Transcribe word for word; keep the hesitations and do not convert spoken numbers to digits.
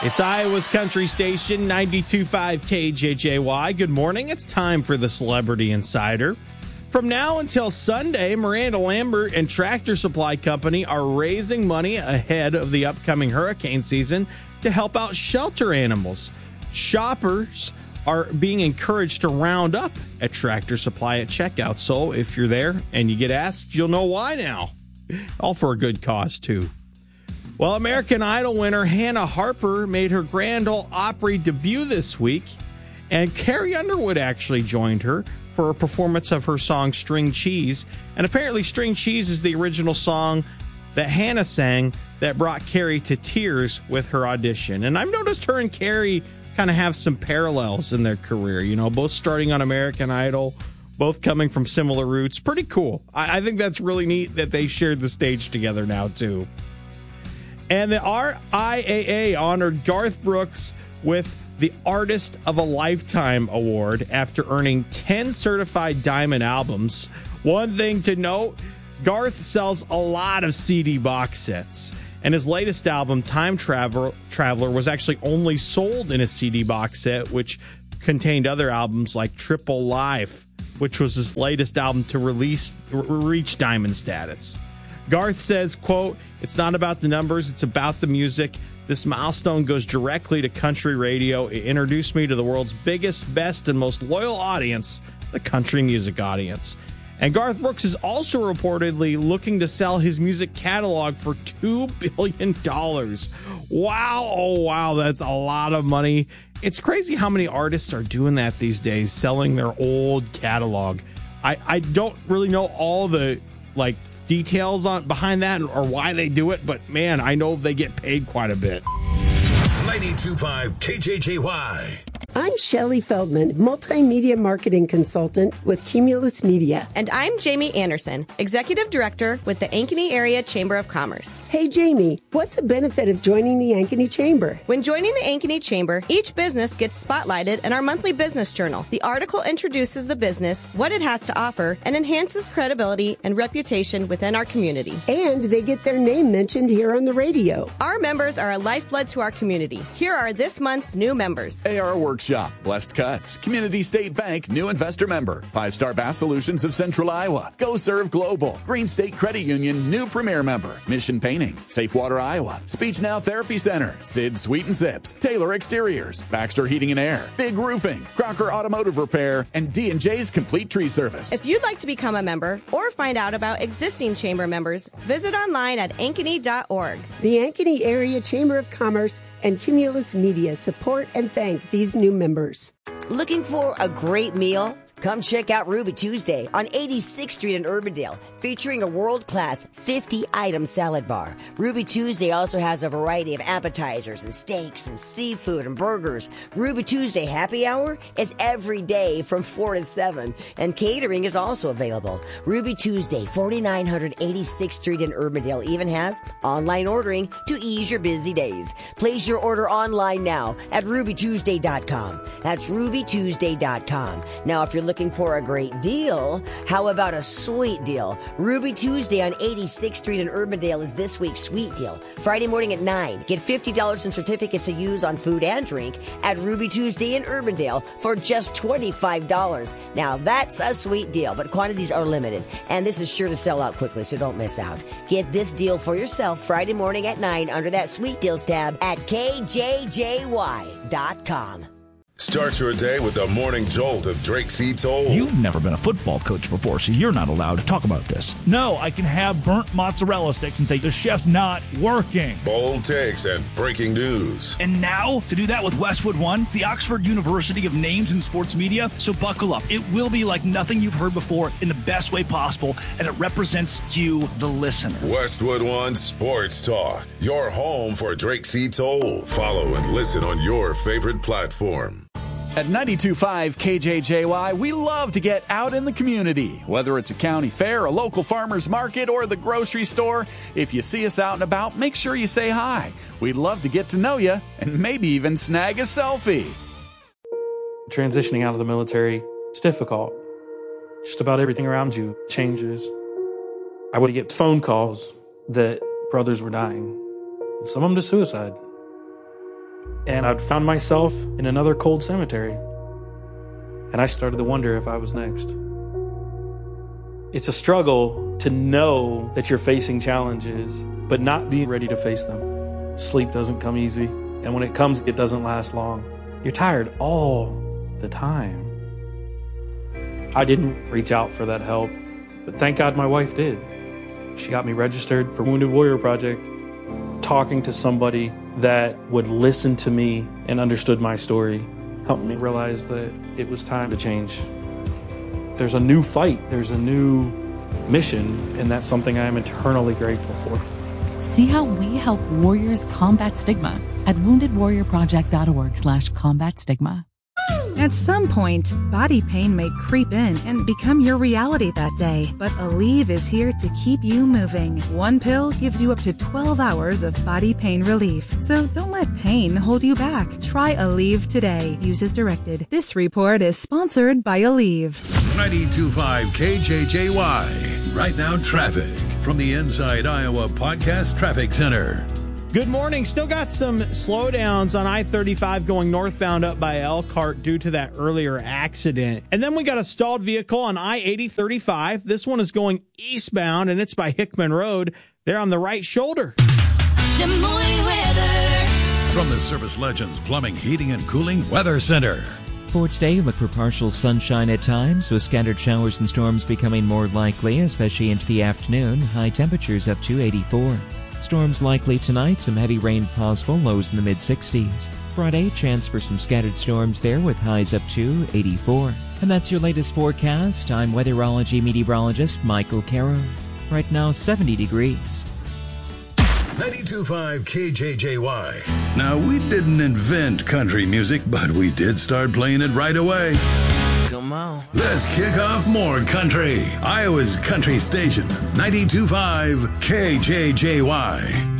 It's Iowa's country station, ninety-two point five K J J Y. Good morning. It's time for the Celebrity Insider. From now until Sunday, Miranda Lambert and Tractor Supply Company are raising money ahead of the upcoming hurricane season to help out shelter animals. Shoppers are being encouraged to round up at Tractor Supply at checkout. So if you're there and you get asked, you'll know why now. All for a good cause, too. Well, American Idol winner Hannah Harper made her Grand Ole Opry debut this week, and Carrie Underwood actually joined her for a performance of her song String Cheese. And apparently String Cheese is the original song that Hannah sang that brought Carrie to tears with her audition. And I've noticed her and Carrie kind of have some parallels in their career, you know, both starting on American Idol, both coming from similar roots. Pretty cool. I, I think that's really neat that they shared the stage together now, too. And the R I A A honored Garth Brooks with the Artist of a Lifetime Award after earning ten certified diamond albums. One thing to note, Garth sells a lot of C D box sets, and his latest album, Time Travel- Traveler, was actually only sold in a C D box set, which contained other albums like Triple Life, which was his latest album to release reach diamond status. Garth says, quote, "It's not about the numbers, it's about the music. This milestone goes directly to country radio. It introduced me to the world's biggest, best, and most loyal audience, the country music audience." And Garth Brooks is also reportedly looking to sell his music catalog for two billion dollars. Wow, oh wow, that's a lot of money. It's crazy how many artists are doing that these days, selling their old catalog. I, I don't really know all the like details on behind that or why they do it, but man, I know they get paid quite a bit. ninety-two point five K J J Y. I'm Shelley Feldman, multimedia marketing consultant with Cumulus Media. And I'm Jamie Anderson, executive director with the Ankeny Area Chamber of Commerce. Hey, Jamie, what's the benefit of joining the Ankeny Chamber? When joining the Ankeny Chamber, each business gets spotlighted in our monthly business journal. The article introduces the business, what it has to offer, and enhances credibility and reputation within our community. And they get their name mentioned here on the radio. Our members are a lifeblood to our community. Here are this month's new members. A R Workshop, Blessed Cuts, Community State Bank, new investor member, Five Star Bass Solutions of Central Iowa, Go Serve Global, Green State Credit Union, new premier member, Mission Painting, Safe Water Iowa, Speech Now Therapy Center, Sid Sweet and Sips, Taylor Exteriors, Baxter Heating and Air, Big Roofing, Crocker Automotive Repair, and D and J's Complete Tree Service. If you'd like to become a member or find out about existing chamber members, visit online at ankeny dot org. The Ankeny Area Chamber of Commerce and Cumulus Media support and thank these new members. Looking for a great meal? Come check out Ruby Tuesday on eighty-sixth Street in Urbandale, featuring a world-class fifty-item salad bar. Ruby Tuesday also has a variety of appetizers and steaks and seafood and burgers. Ruby Tuesday happy hour is every day from four to seven, and catering is also available. Ruby Tuesday, forty-nine eighty-sixth Street in Urbandale, even has online ordering to ease your busy days. Place your order online now at ruby tuesday dot com. That's ruby tuesday dot com. Now, if you're looking for a great deal, how about a sweet deal? Ruby Tuesday on eighty-sixth Street in Urbandale is this week's sweet deal. Friday morning at nine. Get fifty dollars in certificates to use on food and drink at Ruby Tuesday in Urbandale for just twenty-five dollars. Now, that's a sweet deal, but quantities are limited, and this is sure to sell out quickly, so don't miss out. Get this deal for yourself Friday morning at nine under that Sweet Deals tab at K J J Y dot com. Start your day with the morning jolt of Drake C. Toll. You've never been a football coach before, so you're not allowed to talk about this. No, I can have burnt mozzarella sticks and say the chef's not working. Bold takes and breaking news. And now, to do that with Westwood One, the Oxford University of Names in Sports Media, so buckle up. It will be like nothing you've heard before in the best way possible, and it represents you, the listener. Westwood One Sports Talk, your home for Drake C. Toll. Follow and listen on your favorite platform. At ninety-two point five K J J Y, we love to get out in the community. Whether it's a county fair, a local farmer's market, or the grocery store, if you see us out and about, make sure you say hi. We'd love to get to know you and maybe even snag a selfie. Transitioning out of the military, it's difficult. Just about everything around you changes. I would get phone calls that brothers were dying, some of them to suicide. And I'd found myself in another cold cemetery. And I started to wonder if I was next. It's a struggle to know that you're facing challenges, but not be ready to face them. Sleep doesn't come easy. And when it comes, it doesn't last long. You're tired all the time. I didn't reach out for that help, but thank God my wife did. She got me registered for Wounded Warrior Project. Talking to somebody that would listen to me and understood my story helped me realize that it was time to change. There's a new fight, there's a new mission, and that's something I am eternally grateful for. See how we help warriors combat stigma at wounded warrior project dot org slash combat stigma. At some point, body pain may creep in and become your reality that day. But Aleve is here to keep you moving. One pill gives you up to twelve hours of body pain relief. So don't let pain hold you back. Try Aleve today. Use as directed. This report is sponsored by Aleve. ninety-two point five K J J Y. Right now, traffic from the Inside Iowa Podcast Traffic Center. Good morning. Still got some slowdowns on I thirty-five going northbound up by Elkhart due to that earlier accident. And then we got a stalled vehicle on I eighty thirty-five. This one is going eastbound, and it's by Hickman Road. They're on the right shoulder. Des Moines weather. From the Service Legends Plumbing, Heating, and Cooling Weather Center. For today, look for partial sunshine at times, with scattered showers and storms becoming more likely, especially into the afternoon. High temperatures up to eighty-four. Storms likely tonight, some heavy rain possible, lows in the mid-sixties. Friday, chance for some scattered storms there with highs up to eighty-four. And that's your latest forecast. I'm weatherology meteorologist Michael Caro. Right now, seventy degrees. ninety-two point five K J J Y. Now, we didn't invent country music, but we did start playing it right away. Come on. Let's kick off more country. Iowa's country station, ninety-two point five K J J Y.